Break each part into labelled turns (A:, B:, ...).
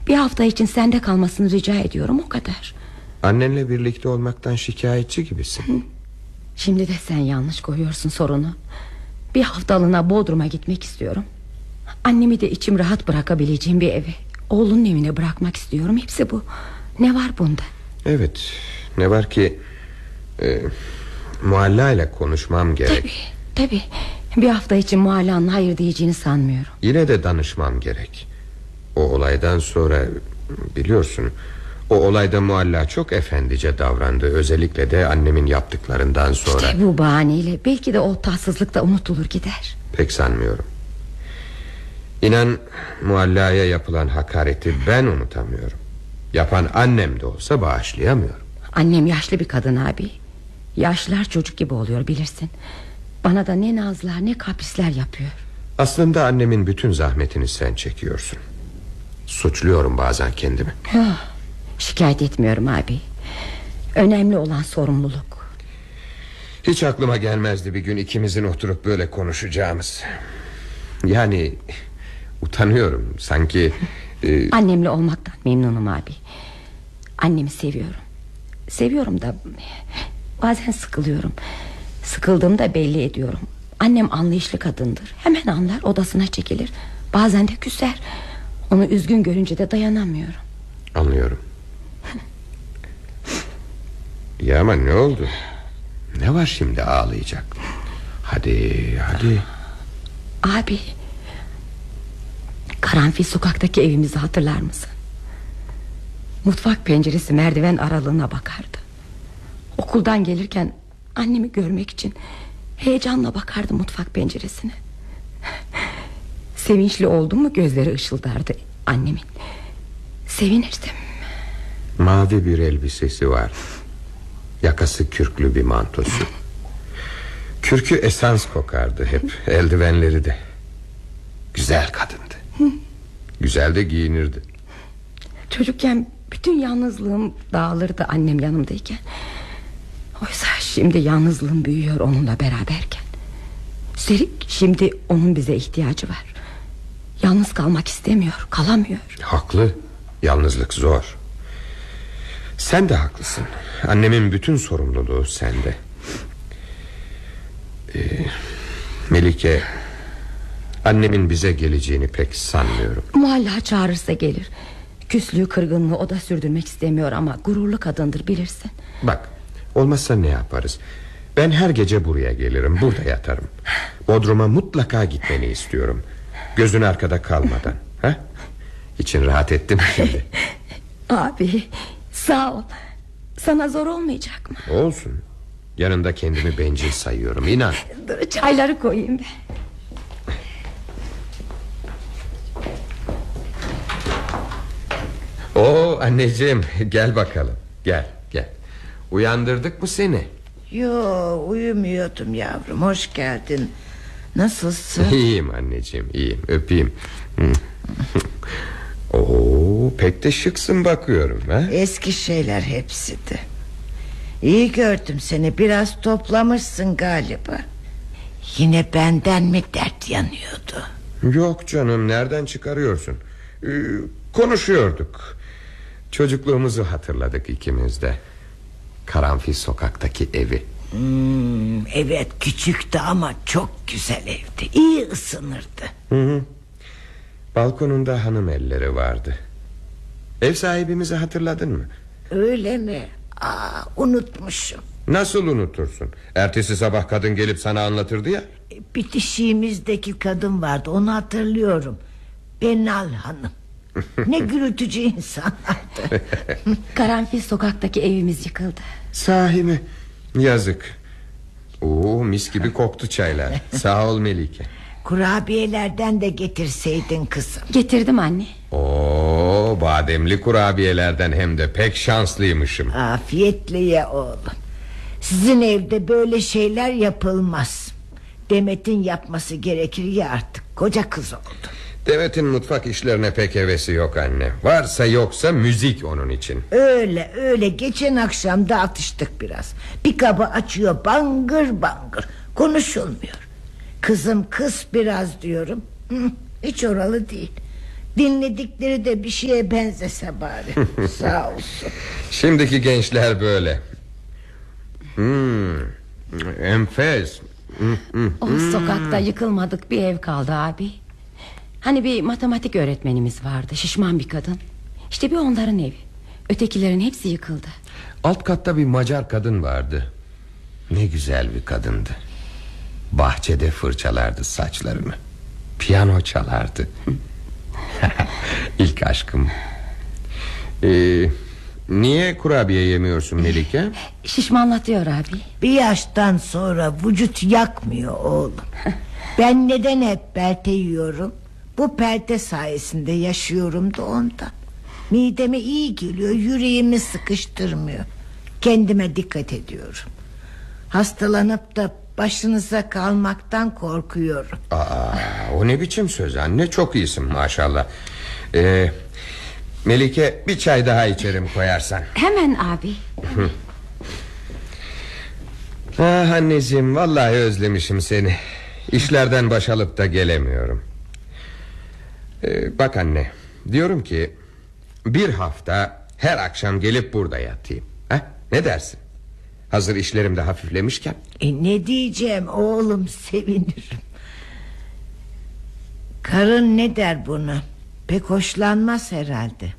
A: Bir hafta için sende kalmasını rica ediyorum, o kadar.
B: Annenle birlikte olmaktan şikayetçi gibisin.
A: Şimdi de sen yanlış koyuyorsun sorunu. Bir haftalığına Bodrum'a gitmek istiyorum. Annemi de içim rahat bırakabileceğim bir eve, oğlunun evine bırakmak istiyorum. Hepsi bu. Ne var bunda?
B: Evet, ne var ki Mualla ile konuşmam gerek.
A: Tabii. Bir hafta için Mualla'nın hayır diyeceğini sanmıyorum.
B: Yine de danışmam gerek. O olaydan sonra biliyorsun, o olayda Mualla çok efendice davrandı. Özellikle de annemin yaptıklarından sonra.
A: İşte bu bahaneyle belki de o tatsızlık da unutulur gider.
B: Pek sanmıyorum. İnan, Mualla'ya yapılan hakareti ben unutamıyorum. Yapan annem de olsa bağışlayamıyorum.
A: Annem yaşlı bir kadın abi. Yaşlılar çocuk gibi oluyor, bilirsin. Bana da ne nazlar ne kaprisler yapıyor.
B: Aslında annemin bütün zahmetini sen çekiyorsun. Suçluyorum bazen kendimi.
A: Şikayet etmiyorum abi. Önemli olan sorumluluk.
B: Hiç aklıma gelmezdi bir gün ikimizin oturup böyle konuşacağımız. Yani utanıyorum sanki.
A: Annemle olmaktan memnunum abi. Annemi seviyorum. Seviyorum da bazen sıkılıyorum. Sıkıldığımda belli ediyorum. Annem anlayışlı kadındır. Hemen anlar, odasına çekilir. Bazen de küser. Onu üzgün görünce de dayanamıyorum.
B: Anlıyorum. Ya ama ne oldu? Ne var şimdi ağlayacak? Hadi.
A: Abi, Karanfil sokaktaki evimizi hatırlar mısın? Mutfak penceresi merdiven aralığına bakardı. Okuldan gelirken annemi görmek için heyecanla bakardı mutfak penceresine. Sevinçli oldu mu gözleri ışıldardı annemin. Sevinirdim.
B: Mavi bir elbisesi var. Yakası kürklü bir mantosu. Kürkü esans kokardı hep, eldivenleri de. Güzel kadındı. Güzel de giyinirdi.
A: Çocukken bütün yalnızlığım dağılırdı annem yanımdayken. Oysa şimdi yalnızlığım büyüyor onunla beraberken. Üstelik şimdi onun bize ihtiyacı var. Yalnız kalmak istemiyor, kalamıyor.
B: Haklı, yalnızlık zor. Sen de haklısın. Annemin bütün sorumluluğu sende. Melike, annemin bize geleceğini pek sanmıyorum.
A: Muhalla çağırırsa gelir. Küslüğü kırgınlığı o da sürdürmek istemiyor ama gururlu kadındır, bilirsin.
B: Bak, olmazsa ne yaparız? Ben her gece buraya gelirim, burada yatarım. Bodrum'a mutlaka gitmeni istiyorum. Gözün arkada kalmadan. Ha? İçin rahat etti mi şimdi?
A: Abi sağ ol. Sana zor olmayacak mı?
B: Olsun. Yanında kendimi bencil sayıyorum, inan.
A: Dur, çayları koyayım ben.
B: Oo anneciğim, gel bakalım. Gel. Uyandırdık mı seni?
C: Yo, uyumuyordum yavrum, hoş geldin. Nasılsın?
B: İyiyim anneciğim, iyiyim, öpeyim. Oo, pek de şıksın bakıyorum ha?
C: Eski şeyler hepsi de. İyi gördüm seni, biraz toplamışsın galiba. Yine benden mi dert yanıyordu?
B: Yok canım, nereden çıkarıyorsun? Konuşuyorduk. Çocukluğumuzu hatırladık ikimiz de. Karanfil sokaktaki evi.
C: Evet, küçüktü ama çok güzel evdi. İyi ısınırdı.
B: Hı. Balkonunda hanım elleri vardı. Ev sahibimizi hatırladın mı?
C: Öyle mi? Unutmuşum.
B: Nasıl unutursun? Ertesi sabah kadın gelip sana anlatırdı ya.
C: Bitişiğimizdeki kadın vardı, onu hatırlıyorum. Benal Hanım. Ne gürültücü insanlardı.
A: Karanfil sokaktaki evimiz yıkıldı.
B: Sahi mi? Yazık. Oo, mis gibi koktu çaylar. Sağ ol Melike.
C: Kurabiyelerden de getirseydin kızım.
A: Getirdim anne.
B: Oo, bademli kurabiyelerden, hem de pek şanslıymışım.
C: Afiyetle ye oğlum. Sizin evde böyle şeyler yapılmaz. Demet'in yapması gerekir ya, artık koca kız oldu.
B: Demet'in mutfak işlerine pek hevesi yok anne. Varsa yoksa müzik onun için.
C: Öyle geçen akşam da atıştık biraz. Bir kabı açıyor bangır bangır. Konuşulmuyor. Kızım kız biraz diyorum. Hiç oralı değil. Dinledikleri de bir şeye benzese bari. Sağ olsun.
B: Şimdiki gençler böyle. Enfes.
A: O sokakta yıkılmadık bir ev kaldı abi. Hani bir matematik öğretmenimiz vardı, şişman bir kadın. İşte bir onların evi. Ötekilerin hepsi yıkıldı.
B: Alt katta bir Macar kadın vardı. Ne güzel bir kadındı. Bahçede fırçalardı saçlarını. Piyano çalardı. İlk aşkım. Niye kurabiye yemiyorsun Melike?
A: Şişmanlatıyor abi.
C: Bir yaştan sonra vücut yakmıyor oğlum. Ben neden hep pelte yiyorum? Bu pelte sayesinde yaşıyorum da ondan. Mideme iyi geliyor, yüreğimi sıkıştırmıyor. Kendime dikkat ediyorum. Hastalanıp da başınıza kalmaktan korkuyorum.
B: O ne biçim söz anne, çok iyisin maşallah. Melike, bir çay daha içerim koyarsan.
A: Hemen abi.
B: Anneciğim, vallahi özlemişim seni. İşlerden baş alıp da gelemiyorum. Bak anne, diyorum ki bir hafta her akşam gelip burada yatayım. Ne dersin? Hazır işlerim de hafiflemişken.
C: Ne diyeceğim oğlum, sevinirim. Karın ne der buna? Pek hoşlanmaz herhalde.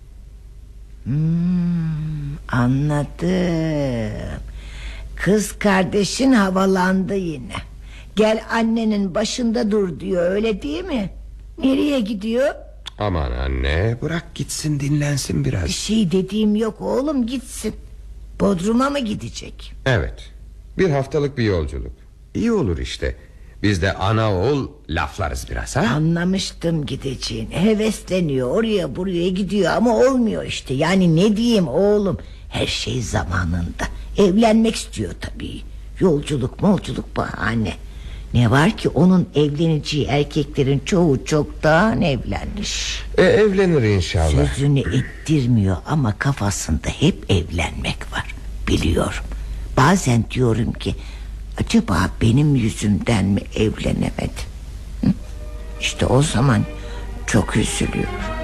C: Anladım. Kız kardeşin havalandı yine. Gel annenin başında dur diyor, öyle değil mi? Nereye gidiyor?
B: Aman anne, bırak gitsin, dinlensin biraz.
C: Bir şey dediğim yok oğlum, gitsin. Bodrum'a mı gidecek?
B: Evet, bir haftalık bir yolculuk. İyi olur işte. Biz de ana oğul laflarız biraz,
C: Anlamıştım gideceğini. Hevesleniyor, oraya buraya gidiyor ama olmuyor işte. Yani ne diyeyim oğlum, her şey zamanında. Evlenmek istiyor tabii. Yolculuk bahane. Ne var ki onun evleneceği erkeklerin çoğu çoktan evlenmiş.
B: Evlenir inşallah.
C: Sözünü ettirmiyor ama kafasında hep evlenmek var. Biliyorum. Bazen diyorum ki acaba benim yüzümden mi evlenemedim? İşte o zaman çok üzülüyorum.